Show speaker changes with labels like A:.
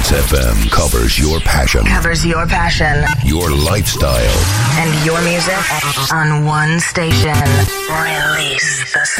A: Release FM covers your passion. Your lifestyle.
B: And your music on one station. Release the